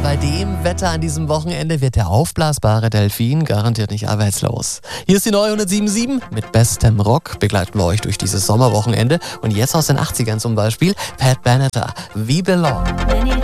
bei dem Wetter an diesem Wochenende wird der aufblasbare Delfin garantiert nicht arbeitslos. Hier ist die neue 107.7 mit bestem Rock. Begleiten wir euch durch dieses Sommerwochenende. Und jetzt aus den 80ern zum Beispiel Pat Benatar, We Belong.